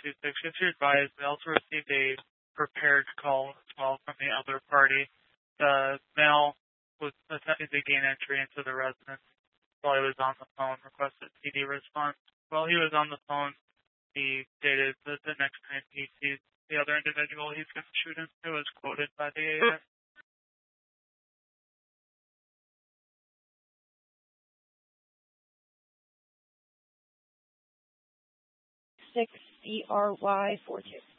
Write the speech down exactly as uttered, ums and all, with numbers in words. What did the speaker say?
two six. If you're advised, we also received a prepared call as well from the other party. The male was attempting to gain entry into the residence while he was on the phone, requested T D response. While he was on the phone, he stated that the next time he sees the other individual he's going to shoot him. It was quoted by the A S. six E R Y four two.